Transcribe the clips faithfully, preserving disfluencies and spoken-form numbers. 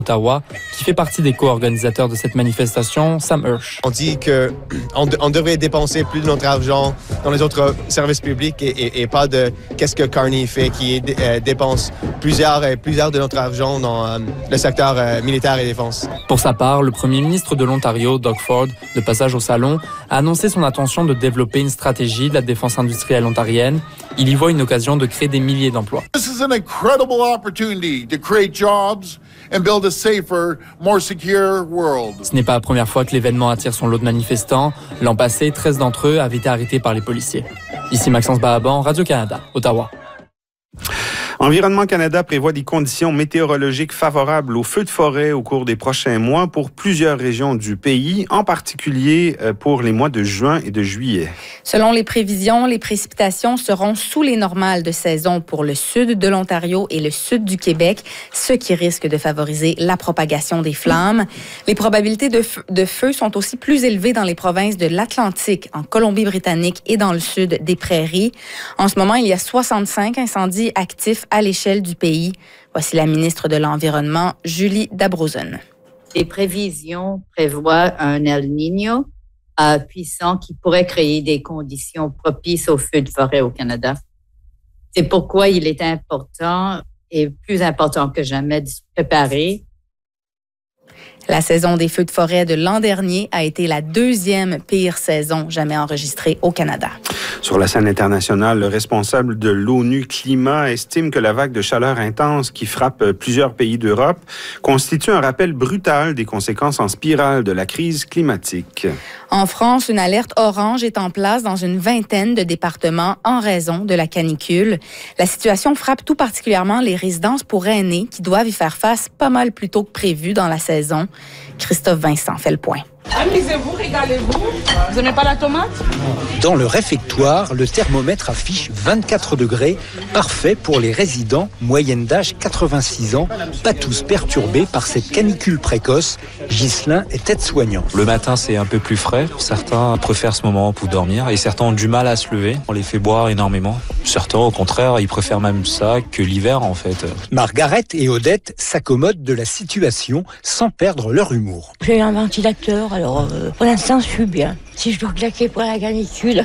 Ottawa, qui fait partie des co-organisateurs de cette manifestation, Sam Hirsch. On dit que on, de, on devrait dépenser plus de notre argent dans les autres services publics et, et, et pas de qu'est-ce que Carney fait, qui euh, dépense plusieurs, euh, plusieurs de notre argent dans euh, le secteur euh, militaire et défense. Pour sa part, le premier ministre de l'Ontario, Doug Ford, de passage au salon, a annoncé son intention de développer une stratégie de la défense industrielle ontarienne. Il y voit une occasion de créer des milliers d'emplois. This is an incredible opportunity to create jobs and build a safer, more secure world. Ce n'est pas la première fois que l'événement attire son lot de manifestants. L'an passé, treize d'entre eux avaient été arrêtés par les policiers. Ici Maxence Bahaban, Radio-Canada, Ottawa. Environnement Canada prévoit des conditions météorologiques favorables aux feux de forêt au cours des prochains mois pour plusieurs régions du pays, en particulier pour les mois de juin et de juillet. Selon les prévisions, les précipitations seront sous les normales de saison pour le sud de l'Ontario et le sud du Québec, ce qui risque de favoriser la propagation des flammes. Les probabilités de feu, de feu sont aussi plus élevées dans les provinces de l'Atlantique, en Colombie-Britannique et dans le sud des Prairies. En ce moment, il y a soixante-cinq incendies actifs à l'échelle du pays. Voici la ministre de l'Environnement, Julie Dabrozen. Les prévisions prévoient un El Niño euh, puissant qui pourrait créer des conditions propices aux feux de forêt au Canada. C'est pourquoi il est important et plus important que jamais de se préparer. La saison des feux de forêt de l'an dernier a été la deuxième pire saison jamais enregistrée au Canada. Sur la scène internationale, le responsable de l'ONU Climat estime que la vague de chaleur intense qui frappe plusieurs pays d'Europe constitue un rappel brutal des conséquences en spirale de la crise climatique. En France, une alerte orange est en place dans une vingtaine de départements en raison de la canicule. La situation frappe tout particulièrement les résidences pour aînés qui doivent y faire face pas mal plus tôt que prévu dans la saison. Christophe Vincent fait le point. Amusez-vous, régalez-vous. Vous n'aimez pas la tomate? Dans le réfectoire, le thermomètre affiche vingt-quatre degrés, parfait pour les résidents, moyenne d'âge quatre-vingt-six ans, pas tous perturbés par cette canicule précoce. Ghislain est aide-soignant. Le matin, c'est un peu plus frais. Certains préfèrent ce moment pour dormir et certains ont du mal à se lever. On les fait boire énormément. Certains, au contraire, ils préfèrent même ça que l'hiver, en fait. Margaret et Odette s'accommodent de la situation sans perdre leur humour. J'ai un ventilateur, alors euh, pour l'instant, je suis bien. Si je dois claquer pour la canicule,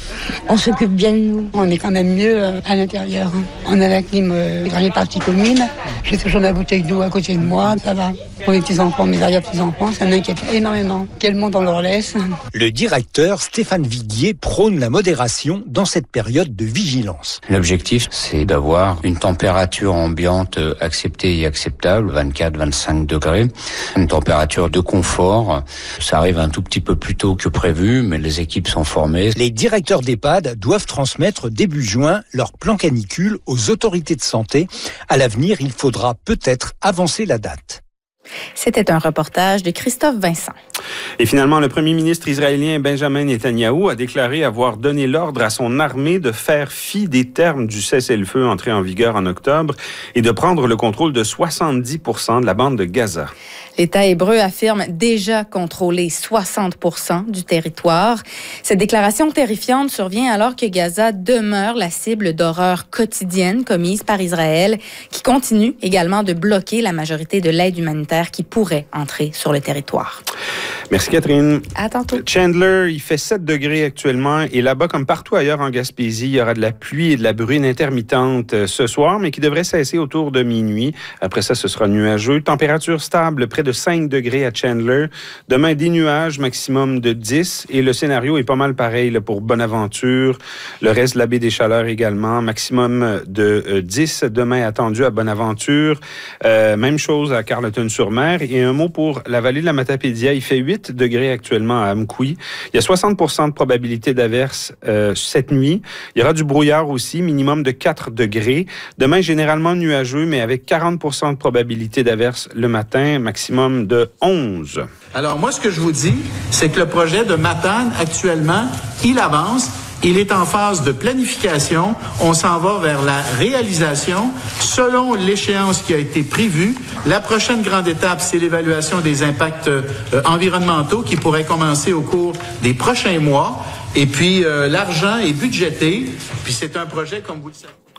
on s'occupe bien de nous. On est quand même mieux à l'intérieur. On a la clim euh, dans les parties communes. J'ai toujours la bouteille d'eau à côté de moi, ça va. Pour les petits-enfants, mes arrière-petits-enfants, ça m'inquiète énormément. Quel monde on leur laisse. Le directeur Stéphane Viguier prône la modération dans cette période de vigilance. L'objectif, c'est d'avoir une température ambiante acceptée et acceptable, vingt-quatre à vingt-cinq degrés. Une température de confort. Ça arrive un tout petit peu plus tôt que prévu, mais les équipes sont formées. Les directeurs d'EHPAD doivent transmettre début juin leur plan canicule aux autorités de santé. À l'avenir, il faudra peut-être avancer la date. C'était un reportage de Christophe Vincent. Et finalement, le premier ministre israélien Benjamin Netanyahou a déclaré avoir donné l'ordre à son armée de faire fi des termes du cessez-le-feu entré en vigueur en octobre et de prendre le contrôle de soixante-dix pour cent de la bande de Gaza. L'État hébreu affirme déjà contrôler soixante pour cent du territoire. Cette déclaration terrifiante survient alors que Gaza demeure la cible d'horreurs quotidiennes commises par Israël, qui continue également de bloquer la majorité de l'aide humanitaire qui pourrait entrer sur le territoire. Merci Catherine. À tantôt. Chandler, il fait sept degrés actuellement et là-bas, comme partout ailleurs en Gaspésie, il y aura de la pluie et de la bruine intermittente ce soir, mais qui devrait cesser autour de minuit. Après ça, ce sera nuageux. Température stable, près de cinq degrés à Chandler. Demain, des nuages, maximum de dix. Et le scénario est pas mal pareil là, pour Bonaventure. Le reste de la baie des Chaleurs également. Maximum de euh, dix demain attendu à Bonaventure. Euh, même chose à Carleton-sur-Mer. Et un mot pour la vallée de la Matapédia. Il fait huit degrés actuellement à Amqui. Il y a soixante pour cent de probabilité d'averse euh, cette nuit. Il y aura du brouillard aussi, minimum de quatre degrés. Demain, généralement nuageux, mais avec quarante pour cent de probabilité d'averse le matin, maximum de onze. Alors moi, ce que je vous dis, c'est que le projet de Matane, actuellement, il avance. Il est en phase de planification. On s'en va vers la réalisation selon l'échéance qui a été prévue. La prochaine grande étape, c'est l'évaluation des impacts euh, environnementaux qui pourrait commencer au cours des prochains mois. Et puis, euh, l'argent est budgété. Puis c'est un projet, comme vous le savez.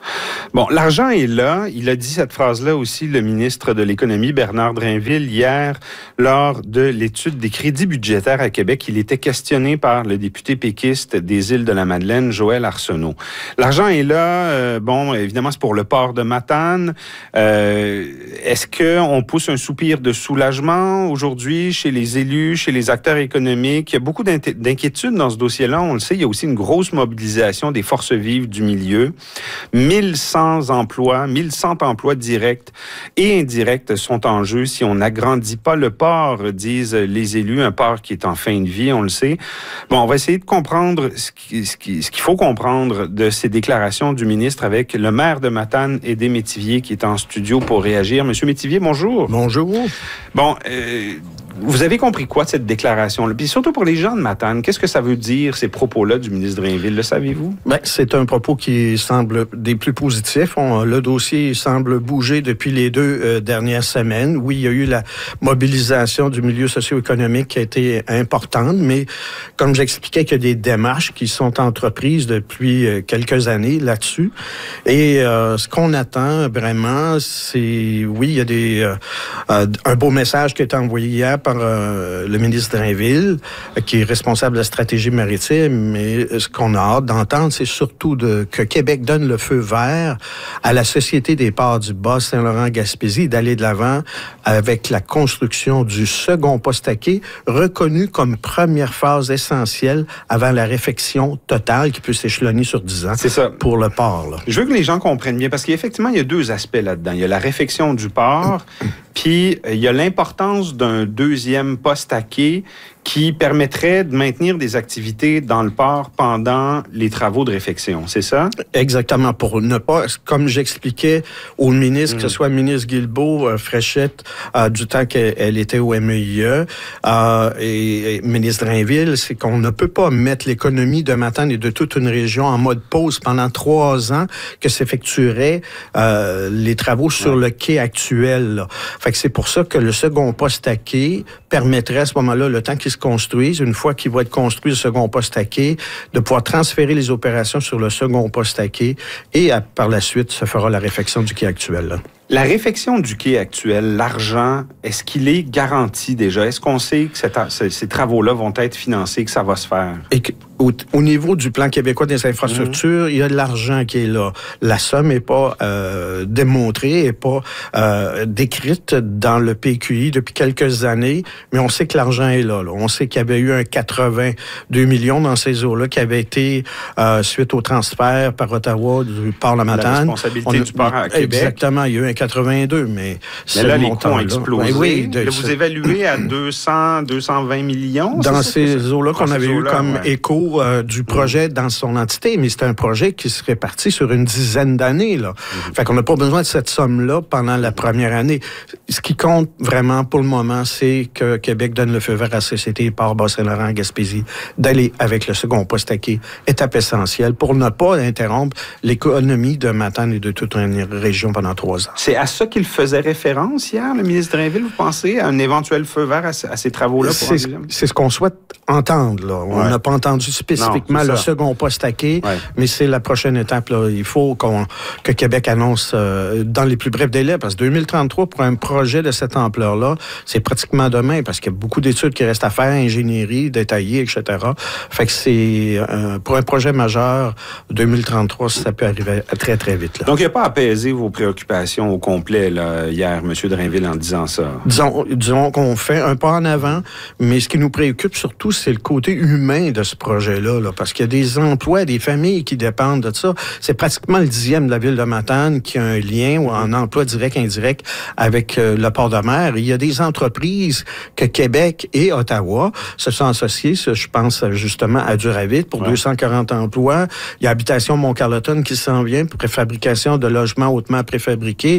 Bon, l'argent est là. Il a dit cette phrase-là aussi, le ministre de l'Économie, Bernard Drinville, hier, lors de l'étude des crédits budgétaires à Québec. Il était questionné par le député péquiste des Îles-de-la-Madeleine, Joël Arsenault. L'argent est là. Euh, bon, évidemment, c'est pour le port de Matane. Euh, est-ce qu'on pousse un soupir de soulagement aujourd'hui chez les élus, chez les acteurs économiques? Il y a beaucoup d'inquiétudes dans ce dossier-là. On le sait, il y a aussi une grosse mobilisation des forces vives du milieu. mille cent emplois, mille cent emplois directs et indirects sont en jeu si on n'agrandit pas le port, disent les élus, un port qui est en fin de vie, on le sait. Bon, on va essayer de comprendre ce qu'il ce qui, ce qu'il faut comprendre de ces déclarations du ministre avec le maire de Matane, Aidé Métivier, qui est en studio pour réagir. Monsieur Métivier, bonjour. Bonjour. Bon, euh, vous avez compris quoi de cette déclaration-là? Puis surtout pour les gens de Matane, qu'est-ce que ça veut dire, ces propos-là du ministre Drainville? Le savez-vous? Bien, c'est un propos qui semble des plus positifs. On, le dossier semble bouger depuis les deux euh, dernières semaines. Oui, il y a eu la mobilisation du milieu socio-économique qui a été importante, mais comme j'expliquais, qu'il y a des démarches qui sont entreprises depuis euh, quelques années là-dessus. Et euh, ce qu'on attend vraiment, c'est, oui, il y a des, euh, euh, un beau message qui a été envoyé hier par euh, le ministre Drainville, euh, qui est responsable de la stratégie maritime, mais ce qu'on a hâte d'entendre, c'est surtout de, que Québec donne le feu vert à la Société des ports du Bas-Saint-Laurent-Gaspésie d'aller de l'avant avec la construction du second poste à quai, reconnu comme première phase essentielle avant la réfection totale qui peut s'échelonner sur dix ans. C'est ça. Pour le port. Là. Je veux que les gens comprennent bien, parce qu'effectivement, il y a deux aspects là-dedans. Il y a la réfection du port, puis il y a l'importance d'un deuxième poste à quai qui permettrait de maintenir des activités dans le port pendant les travaux de réfection, c'est ça? Exactement, pour ne pas, comme j'expliquais au ministre, mmh. que ce soit le ministre Guilbeault, euh, Fréchette, euh, du temps qu'elle était au M E I E, euh, et, et ministre Drainville, c'est qu'on ne peut pas mettre l'économie de Matane et de toute une région en mode pause pendant trois ans que s'effectueraient euh, les travaux sur ouais. le quai actuel. Là. Fait que c'est pour ça que le second poste à quai permettrait à ce moment-là, le temps qu'il se construise, une fois qu'il va être construit le second poste à quai, de pouvoir transférer les opérations sur le second poste à quai et à, par la suite, se fera la réfection du quai actuel. Là. La réfection du quai actuel, l'argent, est-ce qu'il est garanti déjà? Est-ce qu'on sait que cette, ces, ces travaux-là vont être financés, que ça va se faire? Et que, au, au niveau du plan québécois des infrastructures, mmh. il y a de l'argent qui est là. La somme n'est pas euh, démontrée, n'est pas euh, décrite dans le P Q I depuis quelques années, mais on sait que l'argent est là, là. On sait qu'il y avait eu un quatre-vingt-deux millions dans ces eaux-là qui avait été, euh, suite au transfert par Ottawa du port La Matane. La responsabilité on a, du port à Québec. Exactement, il y a eu un quatre-vingt-deux, mais... Mais là, les coûts ont explosé. Ben oui, de, là, vous évaluez à deux cents, deux cent vingt millions? Dans ces eaux-là qu'on avait eu comme ouais. écho euh, du projet mmh. dans son entité, mais c'est un projet qui se répartit sur une dizaine d'années. Là. Mmh. Fait qu'on n'a pas besoin de cette somme-là pendant la première année. Ce qui compte vraiment pour le moment, c'est que Québec donne le feu vert à la Société Port Bas-Saint-Laurent-Gaspésie d'aller avec le second poste à quai, étape essentielle pour ne pas interrompre l'économie de Matane et de toute une région pendant trois ans. C'est à ça qu'il faisait référence hier, le ministre Drainville, vous pensez, à un éventuel feu vert à, à ces travaux-là? Pour c'est, c'est ce qu'on souhaite entendre. Là. On n'a ouais. pas entendu spécifiquement non, le second poste à quai, ouais. mais c'est la prochaine étape. Là. Il faut qu'on, que Québec annonce euh, dans les plus brefs délais, parce que deux mille trente-trois, pour un projet de cette ampleur-là, c'est pratiquement demain, parce qu'il y a beaucoup d'études qui restent à faire, ingénierie, détaillée, et cetera. Fait que c'est, euh, pour un projet majeur, deux mille trente-trois, ça peut arriver très, très vite. Là. Donc, il n'y a pas à apaiser vos préoccupations au complet, là, hier, M. Drainville, en disant ça. Disons, disons qu'on fait un pas en avant, mais ce qui nous préoccupe surtout, c'est le côté humain de ce projet-là, là, parce qu'il y a des emplois, des familles qui dépendent de ça. C'est pratiquement le dixième de la ville de Matane qui a un lien ou un emploi direct, indirect avec euh, le port de mer. Il y a des entreprises que Québec et Ottawa se sont associés, je pense justement à Duravit pour ouais. deux cent quarante emplois. Il y a Habitation Mont-Carleton qui s'en vient pour préfabrication de logements hautement préfabriqués.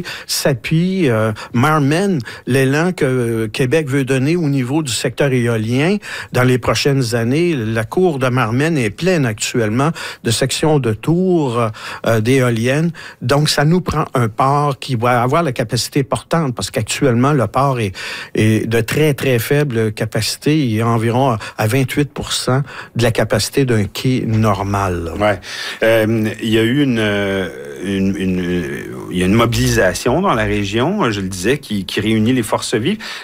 s'appuie, euh, mène l'élan que Québec veut donner au niveau du secteur éolien dans les prochaines années. La cour de Marmen est pleine actuellement de sections de tours euh, d'éoliennes. Donc, ça nous prend un port qui va avoir la capacité portante parce qu'actuellement, le port est, est de très, très faible capacité. Il est environ à vingt-huit pour cent de la capacité d'un quai normal. Oui. Euh, il y a eu une, une, une, il y a une mobilisation dans la région, je le disais, qui, qui réunit les forces vives.